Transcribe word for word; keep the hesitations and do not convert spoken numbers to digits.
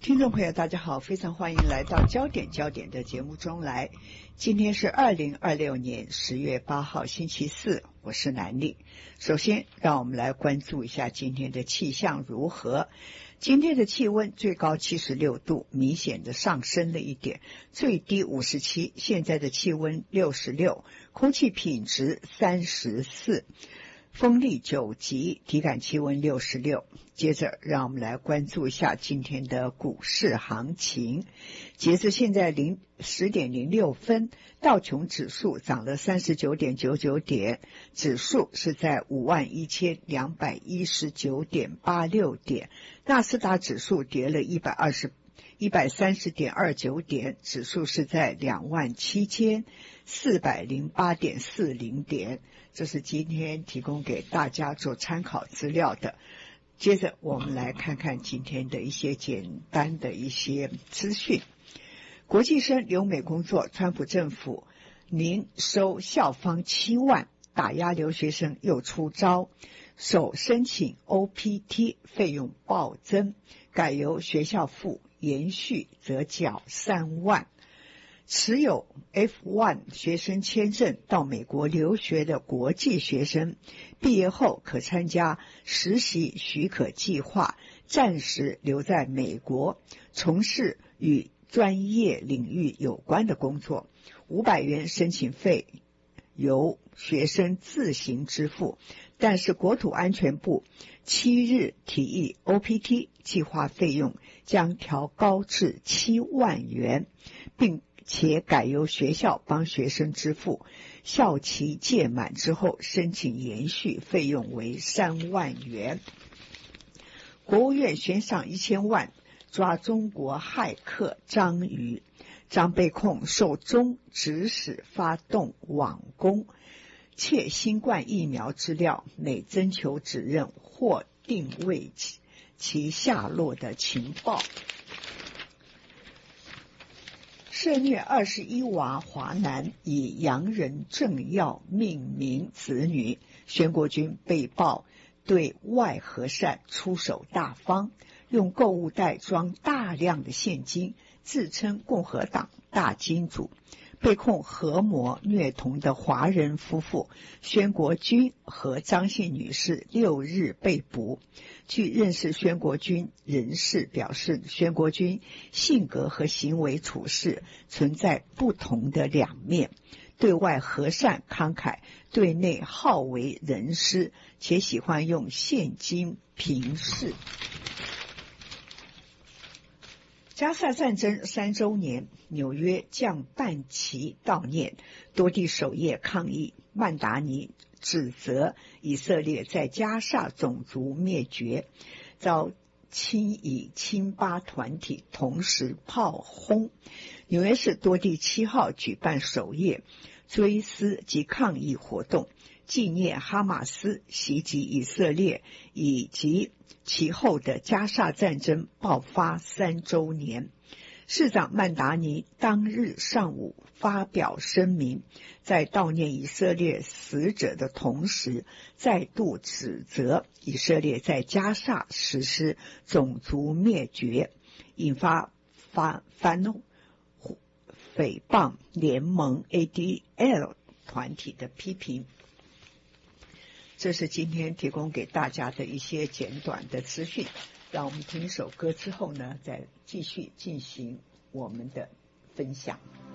听众朋友大家好，非常欢迎来到焦点焦点的节目中来。今天是二零二六年十月八号星期四，我是南丽。首先让我们来关注一下今天的气象如何。今天的气温最高七十六度，明显的上升了一点，最低五十七，现在的气温六十六，空气品质三十四，风力九级，体感气温六十六。接着让我们来关注一下今天的股市行情。截至现在零十点零六分，道琼指数涨了三十九点九九点，指数是在五万一千两百一十九点八六点，纳斯达指数跌了一百二十一百三十点二九点，指数是在两万七千四百零八点四零点。这是今天提供给大家做参考资料的。接着我们来看看今天的一些简单的一些资讯。国际生留美工作，川普政府您收校方七万，打压留学生又出招，首申请 O P T 费用暴增，改由学校付，延续则缴三万。持有 F 一 学生签证到美国留学的国际学生，毕业后可参加实习许可计划，暂时留在美国，从事与专业领域有关的工作。五百元申请费由学生自行支付，但是国土安全部七日提议 O P T 计划费用将调高至七万元，并且改由学校帮学生支付，校期届满之后申请延续，费用为三万元。国务院悬赏一千万抓中国骇客张瑜，张被控受中指使发动网攻，窃新冠疫苗资料，每征求指认或定位其其下落的情报。涉虐二十一娃华男以洋人政要命名子女，宣国军被曝对外和善出手大方，用购物袋装大量的现金，自称共和党大金主。被控合谋虐童的华人夫妇宣国军和张姓女士六日被捕。据认识宣国军人士表示，宣国军性格和行为处事存在不同的两面，对外和善慷慨，对内好为人师，且喜欢用现金平事。加萨战争三周年，纽约降半旗悼念，多地守夜抗议。曼达尼指责以色列在加萨种族灭绝，遭亲以亲巴团体同时炮轰。纽约市多地七号举办守夜追思及抗议活动，纪念哈马斯袭击以色列以及其后的加萨战争爆发三周年。市长曼达尼当日上午发表声明，在悼念以色列死者的同时，再度指责以色列在加萨实施种族灭绝，引发反反诽谤联盟 A D L 团体的批评。这是今天提供给大家的一些简短的资讯。让我们听一首歌之后呢，再继续进行我们的分享。